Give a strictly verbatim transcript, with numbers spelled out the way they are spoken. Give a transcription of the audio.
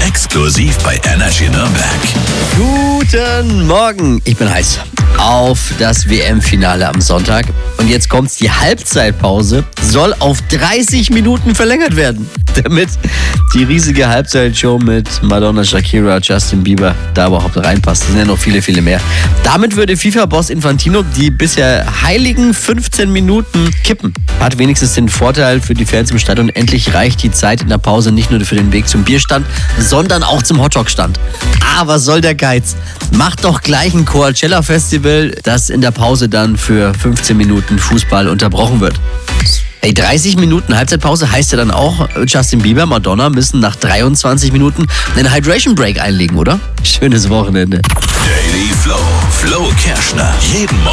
Exklusiv bei Energy Nürnberg. Guten Morgen, ich bin heiß auf das W M-Finale am Sonntag. Und jetzt kommt's, die Halbzeitpause soll auf dreißig Minuten verlängert werden, damit die riesige Halbzeitshow mit Madonna, Shakira, Justin Bieber da überhaupt reinpasst. Es sind ja noch viele, viele mehr. Damit würde FIFA-Boss Infantino die bisher heiligen fünfzehn Minuten kippen. Hat wenigstens den Vorteil für die Fans im Stadion, endlich reicht die Zeit in der Pause nicht nur für den Weg zum Bierstand, sondern auch zum Hotdog-Stand. Ah, was soll der Geiz? Macht doch gleich ein Coachella-Festival, das in der Pause dann für fünfzehn Minuten Fußball unterbrochen wird. Ey, dreißig Minuten Halbzeitpause heißt ja dann auch, Justin Bieber, Madonna müssen nach dreiundzwanzig Minuten einen Hydration Break einlegen, oder? Schönes Wochenende. Daily Flow. Flo Kerschner. Jeden Morgen